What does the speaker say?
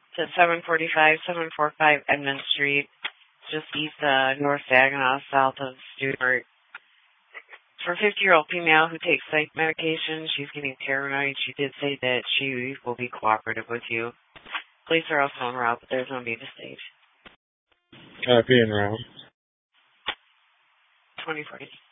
to 745 Edmund Street, just east of North Saginaw, south of Stuart. For a 50-year-old female who takes psych medication, she's getting paranoid. She did say that she will be cooperative with you. Police are also en route, but there's no need to stage. Copy en route. 2040.